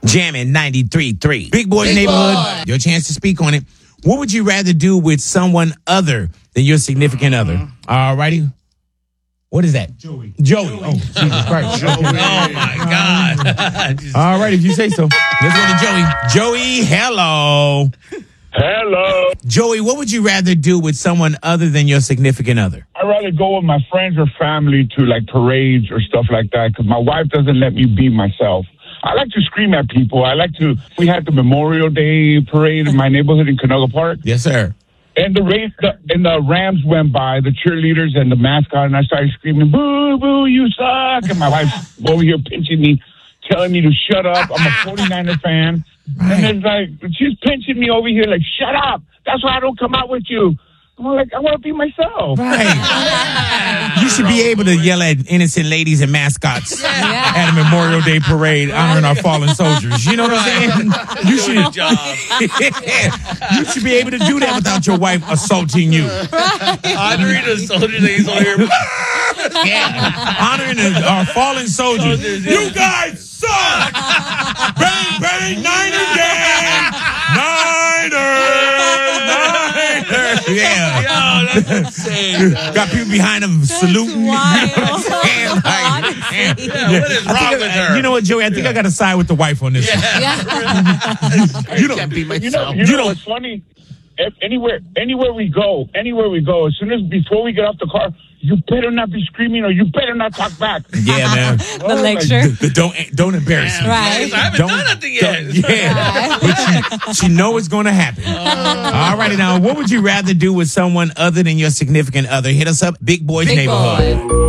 Jamming 93.3. Big Boys Neighborhood. Your chance to speak on it. What would you rather do with someone other than your significant other? All righty. What is that? Joey. Oh, Jesus Christ. Joey. Oh, my God. All right, if you say so. Let's go to Joey. Joey, hello. Hello. Joey, what would you rather do with someone other than your significant other? I'd rather go with my friends or family to like parades or stuff like that because my wife doesn't let me be myself. I like to scream at people. We had the Memorial Day parade in my neighborhood in Canoga Park. Yes, sir. And the Rams went by, the cheerleaders and the mascot, and I started screaming, boo, boo, you suck. And my wife's over here pinching me, telling me to shut up. I'm a 49er fan. Right. And it's like, she's pinching me over here like, shut up. That's why I don't come out with you. I'm like, I want to be myself. Right. You should be able to yell at innocent ladies and mascots at a Memorial Day parade honoring our fallen soldiers. You know what I'm saying? You should. You should be able to do that without your wife assaulting you. Honoring the soldiers that he's on here. Honoring our fallen soldiers. You guys suck! Bang, bang, Niner gang! Niners! Yeah. Yo, that's insane. Got people behind them saluting. Wild. What is wrong with her? You know what, Joey? I think I got to side with the wife on this one. You can't be myself. You know what's funny? Anywhere we go, as soon as before we get off the car, you better not be screaming or you better not talk back. Yeah, man. The lecture. Don't embarrass me. Right. I haven't done nothing yet. Yeah. But she know it's going to happen. All righty now, what would you rather do with someone other than your significant other? Hit us up, Big Boys Neighborhood.